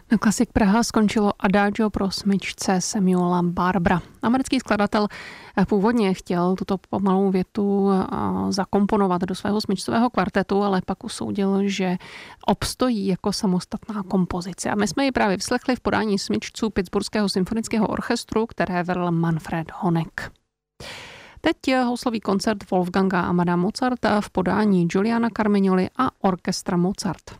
Na Klasik Praha skončilo Adagio pro smyčce Samuela Barbera. Americký skladatel původně chtěl tuto pomalou větu zakomponovat do svého smyčcového kvartetu, ale pak usoudil, že obstojí jako samostatná kompozice. A my jsme ji právě vyslechli v podání smyčců Pittsburghského symfonického orchestru, které vedl Manfred Honeck. Teď houslový koncert Wolfganga Amadea Mozarta v podání Giuliana Carmignoli a orchestra Mozart.